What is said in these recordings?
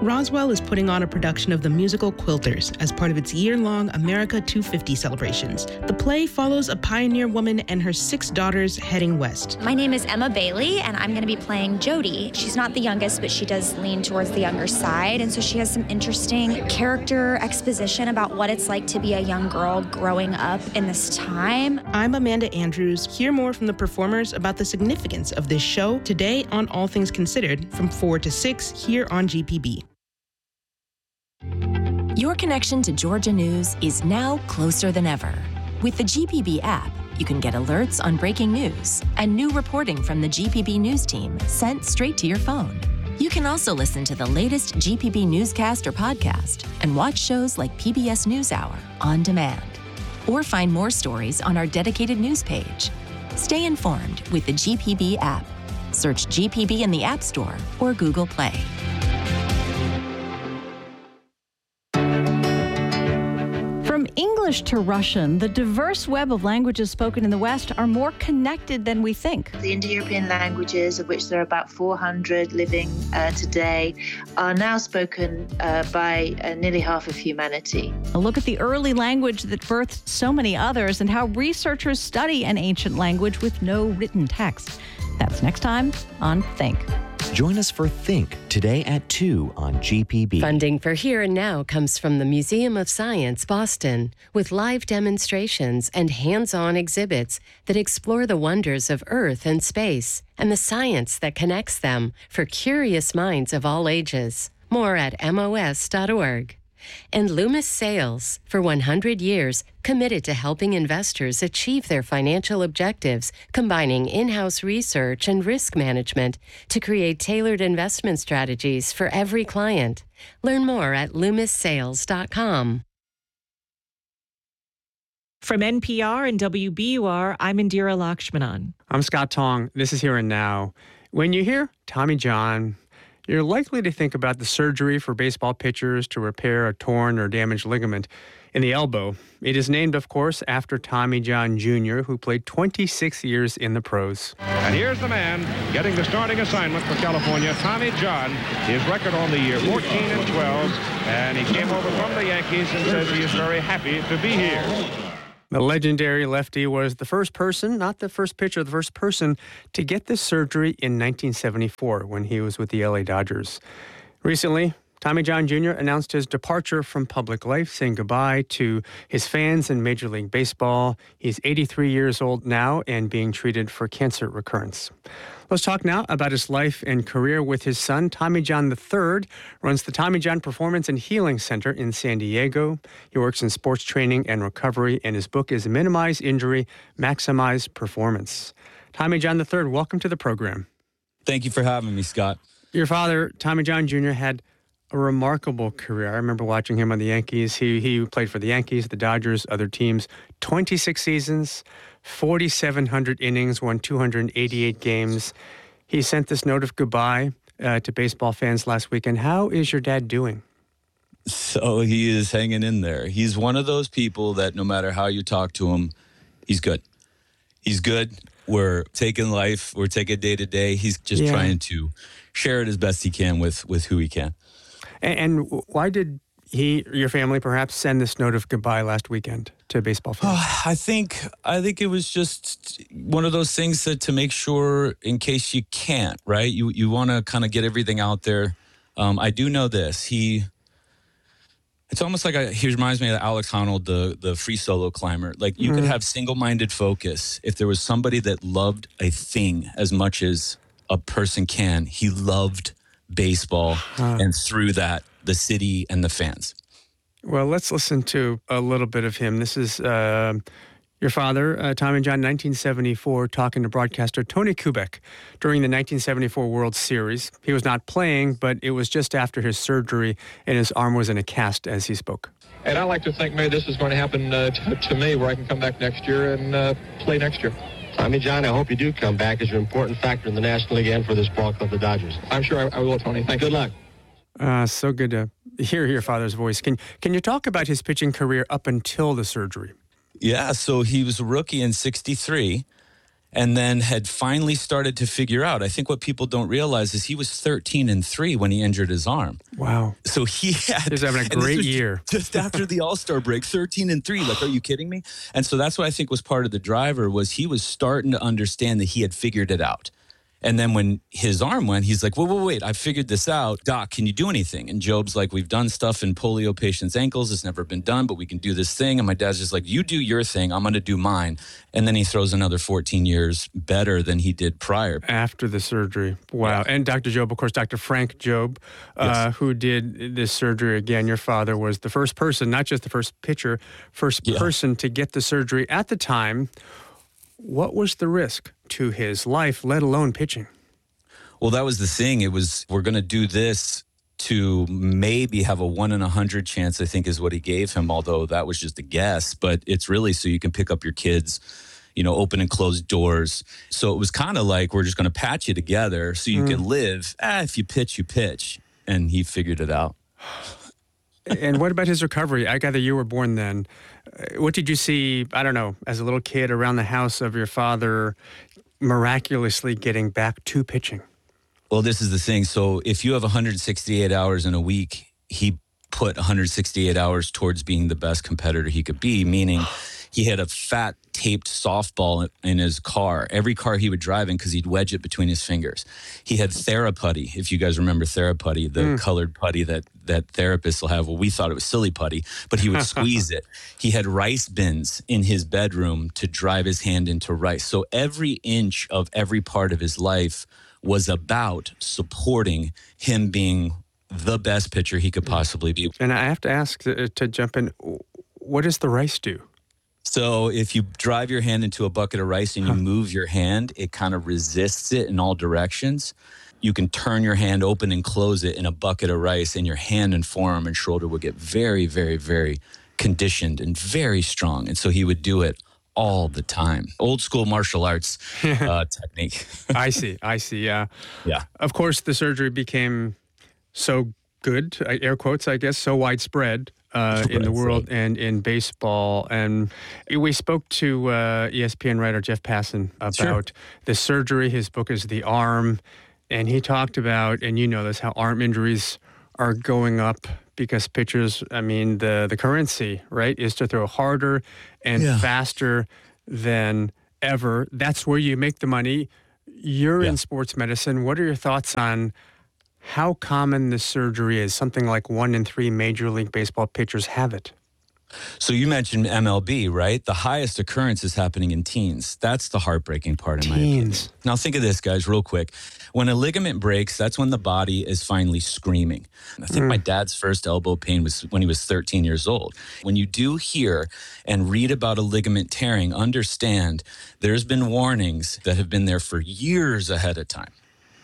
Roswell is putting on a production of the musical Quilters as part of its year-long America 250 celebrations. The play follows a pioneer woman and her 6 daughters heading west. My name is Emma Bailey, and I'm going to be playing Jody. She's not the youngest, but she does lean towards the younger side, and so she has some interesting character exposition about what it's like to be a young girl growing up in this time. I'm Amanda Andrews. Hear more from the performers about the significance of this show today on All Things Considered from 4 to 6 here on GPB. Your connection to Georgia News is now closer than ever. With the GPB app, you can get alerts on breaking news and new reporting from the GPB News team sent straight to your phone. You can also listen to the latest GPB newscast or podcast and watch shows like PBS NewsHour on demand. Or find more stories on our dedicated news page. Stay informed with the GPB app. Search GPB in the App Store or Google Play. From English to Russian, the diverse web of languages spoken in the West are more connected than we think. The Indo-European languages, of which there are about 400 living today, are now spoken by nearly half of humanity. A look at the early language that birthed so many others and how researchers study an ancient language with no written text. That's next time on Think. Join us for Think today at 2 on GPB. Funding for Here and Now comes from the Museum of Science, Boston, with live demonstrations and hands-on exhibits that explore the wonders of Earth and space and the science that connects them for curious minds of all ages. More at mos.org. And Loomis Sales, for 100 years, committed to helping investors achieve their financial objectives, combining in-house research and risk management to create tailored investment strategies for every client. Learn more at loomissales.com. From NPR and WBUR, I'm Indira Lakshmanan. I'm Scott Tong. This is Here and Now. When you hear Tommy John, you're likely to think about the surgery for baseball pitchers to repair a torn or damaged ligament in the elbow. It is named, of course, after Tommy John Jr., who played 26 years in the pros. And here's the man getting the starting assignment for California, Tommy John. His record on the year, 14-12, and he came over from the Yankees and says he is very happy to be here. The legendary lefty was the first person, not the first pitcher, the first person to get this surgery in 1974 when he was with the LA Dodgers. Recently, Tommy John Jr. announced his departure from public life, saying goodbye to his fans in Major League Baseball. He's 83 years old now and being treated for cancer recurrence. Let's talk now about his life and career with his son. Tommy John III runs the Tommy John Performance and Healing Center in San Diego. He works in sports training and recovery, and his book is Minimize Injury, Maximize Performance. Tommy John III, welcome to the program. Thank you for having me, Scott. Your father, Tommy John Jr., had a remarkable career. I remember watching him on the Yankees. He played for the Yankees, the Dodgers, other teams. 26 seasons, 4,700 innings, won 288 games. He sent this note of goodbye to baseball fans last weekend. How is your dad doing? So he is hanging in there. He's one of those people that no matter how you talk to him, he's good. He's good. We're taking life. We're taking day to day. He's just trying to share it as best he can with who he can. And why did your family perhaps send this note of goodbye last weekend to baseball fans? I think it was just one of those things that to make sure in case you can't, right? You want to kind of get everything out there. I do know this. It's almost like he reminds me of Alex Honnold, the free solo climber. Like you could have single-minded focus. If there was somebody that loved a thing as much as a person can, he loved baseball, and through that, the city and the fans. Well, let's listen to a little bit of him. This is your father, Tommy John, 1974, talking to broadcaster Tony Kubek during the 1974 World Series. He was not playing, but it was just after his surgery, and his arm was in a cast as he spoke. And I like to think maybe this is going to happen to me, where I can come back next year and play next year. Tommy John, I hope you do come back as an important factor in the National League and for this ball club, the Dodgers. I'm sure I will, Tony. Thank you. Good luck. So good to hear your father's voice. Can you talk about his pitching career up until the surgery? Yeah, so he was a rookie in 63, and then had finally started to figure out. I think what people don't realize is he was 13-3 when he injured his arm. Wow. So he was having a great year. Just after the All-Star break, 13-3. Like, are you kidding me? And so that's what I think was part of the driver, was he was starting to understand that he had figured it out. And then when his arm went, he's like, wait, I figured this out. Doc, can you do anything? And Job's like, we've done stuff in polio patients' ankles. It's never been done, but we can do this thing. And my dad's just like, you do your thing. I'm going to do mine. And then he throws another 14 years better than he did prior. After the surgery. Wow. Yeah. And Dr. Job, of course, Dr. Frank Job, Yes. who did this surgery again. Your father was the first person, not just the first pitcher, person to get the surgery. At the time, what was the risk to his life, let alone pitching? Well, that was the thing. It was, we're going to do this to maybe have a 1 in 100 chance, I think is what he gave him, although that was just a guess. But it's really so you can pick up your kids, open and close doors. So it was kind of like, we're just going to patch you together so you can live. If you pitch, you pitch. And he figured it out. And what about his recovery? I gather you were born then. What did you see, I don't know, as a little kid around the house of your father miraculously getting back to pitching? Well, this is the thing. So if you have 168 hours in a week, he put 168 hours towards being the best competitor he could be, meaning he had a fat taped softball in his car, every car he would drive in, because he'd wedge it between his fingers. He had Theraputty, if you guys remember Theraputty, the colored putty that therapists will have. Well, we thought it was silly putty, but he would squeeze it. He had rice bins in his bedroom to drive his hand into rice. So every inch of every part of his life was about supporting him being the best pitcher he could possibly be. And I have to ask, to jump in, what does the rice do? So if you drive your hand into a bucket of rice and you move your hand, it kind of resists it in all directions. You can turn your hand open and close it in a bucket of rice, and your hand and forearm and shoulder will get very, very, very conditioned and very strong. And so he would do it all the time. Old school martial arts technique. I see, yeah. Yeah. Of course, the surgery became so good, air quotes, I guess, so widespread in the world and in baseball. And we spoke to ESPN writer Jeff Passan about the surgery. His book is The Arm. And he talked about, and you know this, how arm injuries are going up because pitchers, the currency, right, is to throw harder and faster than ever. That's where you make the money. You're in sports medicine. What are your thoughts on how common this surgery is? Something like 1 in 3 Major League Baseball pitchers have it. So you mentioned MLB, right? The highest occurrence is happening in teens. That's the heartbreaking part, in my opinion. Now think of this, guys, real quick. When a ligament breaks, that's when the body is finally screaming. I think my dad's first elbow pain was when he was 13 years old. When you do hear and read about a ligament tearing, understand there's been warnings that have been there for years ahead of time.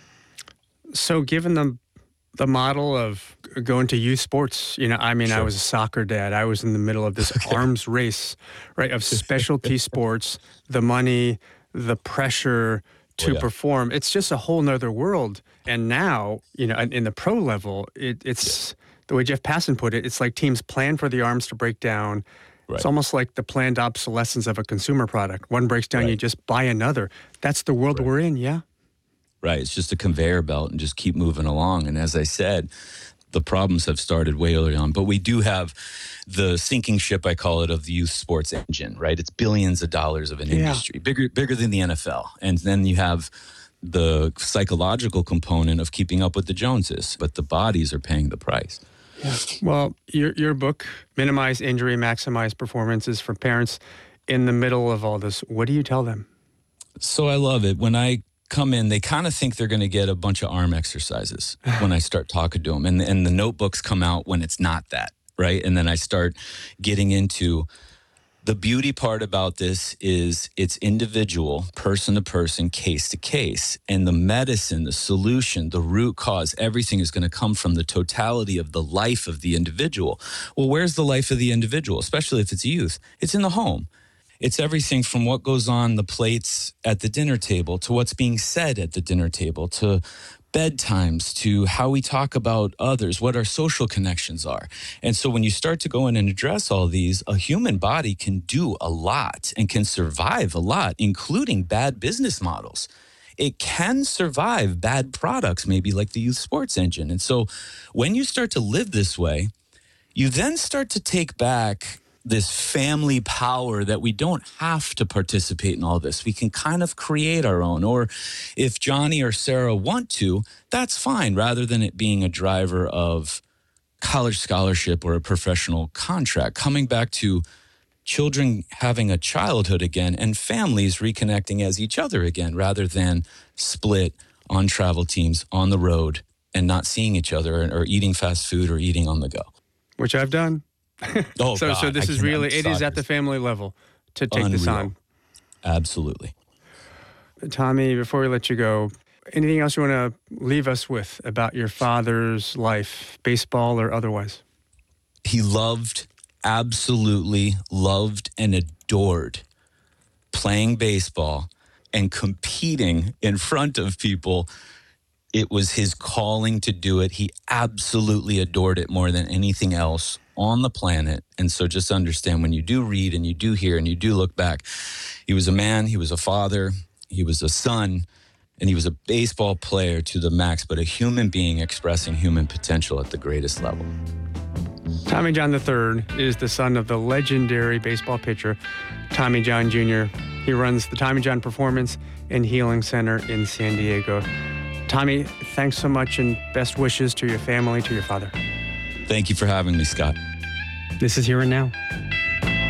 So given the model of going to youth sports, I was a soccer dad. I was in the middle of this arms race, right, of specialty sports, the money, the pressure to perform. It's just a whole nother world. And now, in the pro level, it's the way Jeff Passan put it, it's like teams plan for the arms to break down. Right. It's almost like the planned obsolescence of a consumer product. One breaks down, you just buy another. That's the world we're in, Right. It's just a conveyor belt and just keep moving along. And as I said, the problems have started way early on. But we do have the sinking ship, I call it, of the youth sports engine, right? It's billions of dollars of an industry, bigger than the NFL. And then you have the psychological component of keeping up with the Joneses. But the bodies are paying the price. Yeah. Well, your book, Minimize Injury, Maximize Performance, is for parents in the middle of all this. What do you tell them? So I love it. When I come in, they kind of think they're going to get a bunch of arm exercises when I start talking to them. And the notebooks come out when it's not that, right? And then I start getting into the beauty part about this is it's individual, person to person, case to case. And the medicine, the solution, the root cause, everything is going to come from the totality of the life of the individual. Well, where's the life of the individual, especially if it's youth? It's in the home. It's everything from what goes on the plates at the dinner table to what's being said at the dinner table to bedtimes to how we talk about others, what our social connections are. And so when you start to go in and address all these, a human body can do a lot and can survive a lot, including bad business models. It can survive bad products, maybe like the youth sports engine. And so when you start to live this way, you then start to take back this family power that we don't have to participate in all this. We can kind of create our own. Or if Johnny or Sarah want to, that's fine, rather than it being a driver of college scholarship or a professional contract. Coming back to children having a childhood again and families reconnecting as each other again, rather than split on travel teams on the road and not seeing each other or eating fast food or eating on the go. Which I've done. Oh, so this is really, it is at the family level to take this on. Absolutely. Tommy, before we let you go, anything else you want to leave us with about your father's life, baseball or otherwise? He absolutely loved and adored playing baseball and competing in front of people. It was his calling to do it. He absolutely adored it more than anything else on the planet. And so just understand, when you do read and you do hear and you do look back, he was a man, he was a father, he was a son, and he was a baseball player to the max, but a human being expressing human potential at the greatest level. Tommy John III is the son of the legendary baseball pitcher, Tommy John Jr. He runs the Tommy John Performance and Healing Center in San Diego. Tommy, thanks so much and best wishes to your family, to your father. Thank you for having me, Scott. This is Here and Now.